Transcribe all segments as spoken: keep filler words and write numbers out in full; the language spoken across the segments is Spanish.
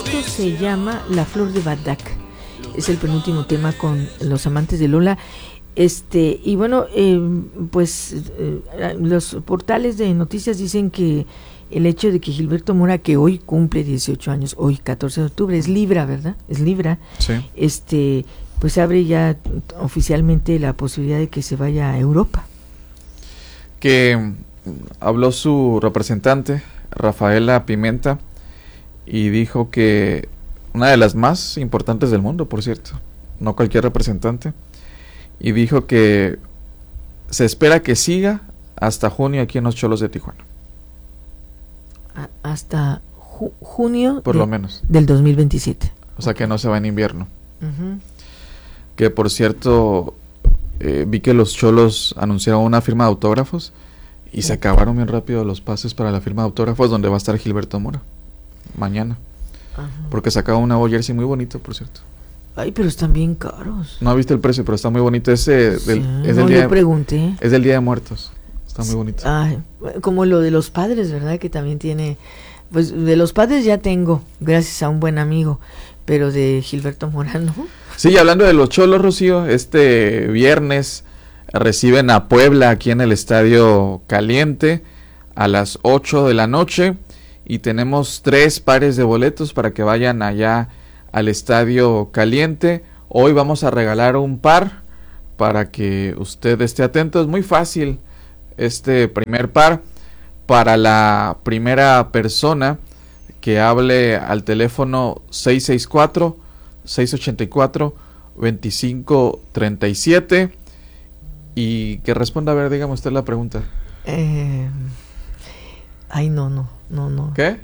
Esto se llama La Flor de Badak. Es el penúltimo tema con Los Amantes de Lola. Este, y bueno, eh, pues eh, los portales de noticias dicen que el hecho de que Gilberto Mora, que hoy cumple dieciocho años, hoy catorce de octubre, es Libra, ¿verdad? Es Libra. Sí. Este, pues abre ya oficialmente la posibilidad de que se vaya a Europa. Que habló su representante, Rafaela Pimenta, y dijo que una de las más importantes del mundo, por cierto, no cualquier representante, y dijo que se espera que siga hasta junio aquí en los Cholos de Tijuana. A, hasta ju- junio por de, lo menos del dos mil veintisiete. O sea que no se va en invierno. Uh-huh. Que por cierto, eh, vi que los Cholos anunciaron una firma de autógrafos y se acabaron bien rápido los pases para la firma de autógrafos, donde va a estar Gilberto Mora mañana. Uh-huh. Porque sacaba un nuevo jersey muy bonito, por cierto. Ay, pero están bien caros. No viste el precio, pero está muy bonito. Ese Sí, del, es, no, del día yo de, pregunté. es del Día de Muertos. Está muy bonito. Ay, como lo de los padres, ¿verdad? Que también tiene... Pues de los padres ya tengo, gracias a un buen amigo, pero de Gilberto Mora, ¿no? Sí, hablando de los Cholos, Rocío, este viernes reciben a Puebla aquí en el Estadio Caliente a las ocho de la noche y tenemos tres pares de boletos para que vayan allá al Estadio Caliente. Hoy vamos a regalar un par para que usted esté atento. Es muy fácil este primer par. Para la primera persona que hable al teléfono seis seis cuatro, seis ocho cuatro, dos cinco tres siete y que responda, a ver, dígame usted la pregunta. Eh, ay, no, no, no, no. ¿Qué?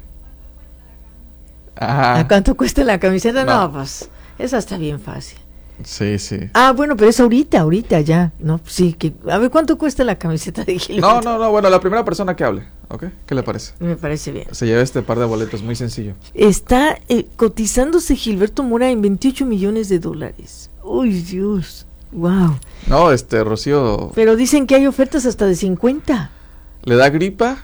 Ah, ¿A cuánto cuesta la camiseta? No, No. pues, esa está bien fácil. sí, sí. Ah, bueno, pero es ahorita, ahorita ya, ¿no? Sí, que... A ver, ¿cuánto cuesta la camiseta de Gilberto? No, no, no, bueno, la primera persona que hable, ¿ok? ¿Qué le parece? Me parece bien. Se lleva este par de boletos, muy sencillo. Está eh, cotizándose Gilberto Mora en veintiocho millones de dólares. Uy, Dios, wow. No, este, Rocío, Pero dicen que hay ofertas hasta de cincuenta. le da gripa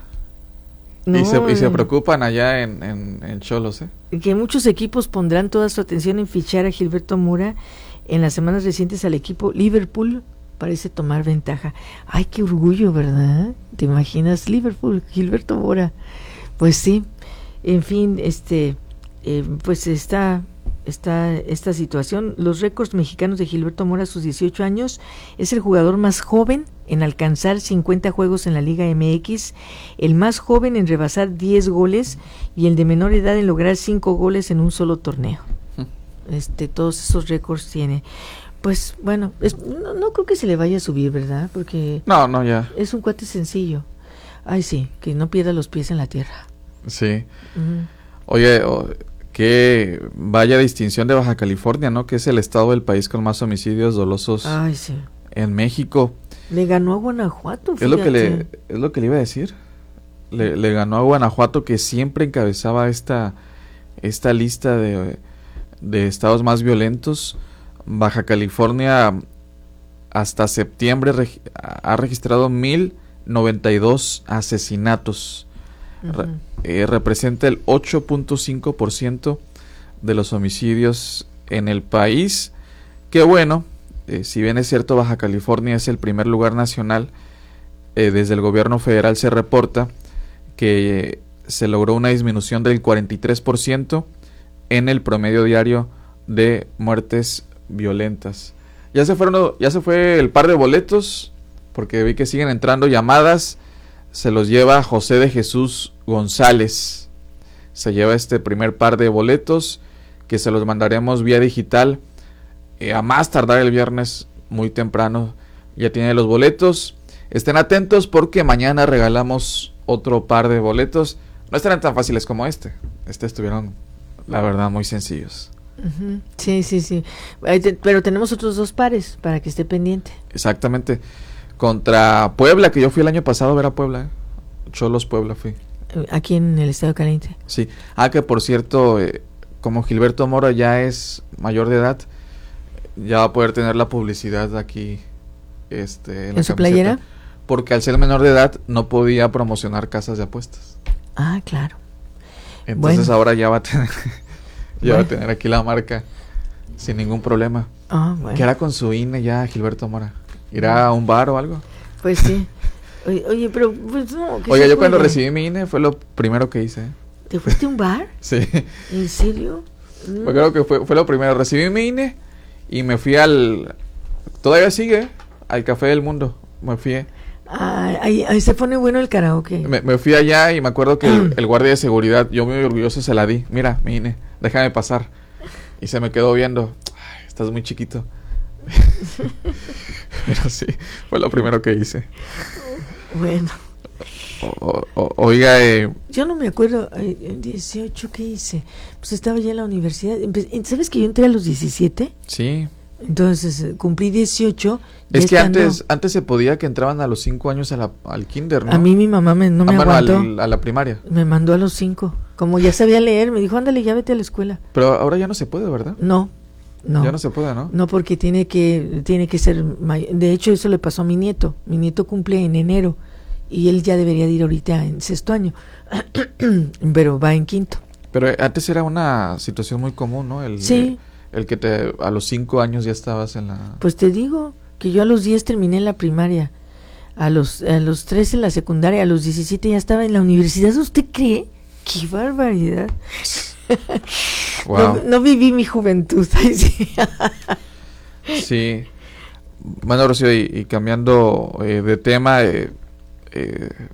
No, y, se, y se eh, preocupan allá en, en, en Cholos, ¿eh? que muchos equipos pondrán toda su atención en fichar a Gilberto Mora. En las semanas recientes al equipo Liverpool parece tomar ventaja. Ay, qué orgullo, ¿verdad? ¿Te imaginas? Liverpool, Gilberto Mora. Pues sí, en fin, este, eh, pues está, está esta situación. Los récords mexicanos de Gilberto Mora a sus dieciocho años, es el jugador más joven en alcanzar cincuenta juegos en la Liga M X, el más joven en rebasar diez goles y el de menor edad en lograr cinco goles en un solo torneo. Este, todos esos récords tiene. Pues bueno, es, no, no creo que se le vaya a subir, ¿verdad? Porque No, no, ya. es un cuate sencillo. Ay, sí, que no pierda los pies en la tierra. Sí. Uh-huh. Oye, oh, qué vaya distinción de Baja California, ¿no? Que es el estado del país con más homicidios dolosos Ay, sí. en México. Le ganó a Guanajuato, Es lo que le, fíjate. es lo que le iba a decir. Le, le ganó a Guanajuato, que siempre encabezaba esta, esta lista de, de estados más violentos. Baja California hasta septiembre reg- ha registrado mil noventa y dos asesinatos. Re- Uh-huh. eh, representa el ocho punto cinco por ciento de los homicidios en el país. Que bueno, eh, si bien es cierto, Baja California es el primer lugar nacional, eh, desde el gobierno federal se reporta que eh, se logró una disminución del cuarenta y tres por ciento en el promedio diario de muertes violentas. Ya se fueron, ya se fue el par de boletos, porque vi que siguen entrando llamadas. Se los lleva José de Jesús González. Se lleva este primer par de boletos, que se los mandaremos vía digital eh, a más tardar el viernes muy temprano. Ya tiene los boletos. Estén atentos porque mañana regalamos otro par de boletos. No estarán tan fáciles como este. Este estuvieron, la verdad, muy sencillos. Uh-huh. Sí, sí, sí. Ahí te- Pero tenemos otros dos pares para que esté pendiente. Exactamente. Contra Puebla, que yo fui el año pasado a ver a Puebla. ¿eh? Cholos Puebla fui. Eh, Aquí en el Estadio Caliente. Sí. Ah, que por cierto, eh, como Gilberto Mora ya es mayor de edad, ya va a poder tener la publicidad aquí. Este, en la ¿En su camiseta, playera? Porque al ser menor de edad no podía promocionar casas de apuestas. Ah, claro. Entonces Bueno. ahora ya va a tener Ya va a Bueno. tener aquí la marca sin ningún problema. Ah, bueno. ¿Qué hará con su I N E ya Gilberto Mora? ¿Irá a un bar o algo? Pues sí. Oye, oye, pero pues no. ¿qué Oiga, se yo cuando puede? recibí mi I N E fue lo primero que hice. ¿eh? ¿Te fuiste a un bar? Sí. ¿En serio? Yo creo que fue, fue lo primero. Recibí mi I N E y me fui al... Todavía sigue, al Café del Mundo. Me fui. Ah, ahí, ahí se pone bueno el karaoke. Me, me fui allá y me acuerdo que el, el guardia de seguridad, yo muy orgulloso se la di. Mira, mi I N E, déjame pasar. Y se me quedó viendo. Ay, estás muy chiquito. Pero sí, fue lo primero que hice. Bueno. O, o, oiga, eh, Yo no me acuerdo, eh, en dieciocho, ¿qué hice? Pues estaba ya en la universidad. Empe- ¿Sabes que yo entré a los diecisiete? sí. Entonces eh, cumplí dieciocho. ya Es que estando- antes antes se podía que entraban a los cinco años a la, al kinder, ¿no? A mí mi mamá me, no me Ah, bueno, aguantó. al- a la primaria. Me mandó a los cinco. Como ya sabía leer, me dijo, ándale, ya vete a la escuela. Pero ahora ya no se puede, ¿verdad? No, no. Ya no se puede, ¿no? No, porque tiene que, tiene que ser may- De hecho, eso le pasó a mi nieto. Mi nieto cumple en enero y él ya debería de ir ahorita en sexto año. Pero va en quinto. Pero eh, antes era una situación muy común, ¿no? El, Sí. eh, el que te a los cinco años ya estabas en la... Pues te digo que yo a los diez terminé la primaria, a los, a los trece la secundaria, a los diecisiete ya estaba en la universidad. ¿Usted cree? ¡Qué barbaridad! Wow. No, no viví mi juventud. Ay, sí. Sí. Bueno, Rocío, y, y cambiando eh, de tema, eh, eh,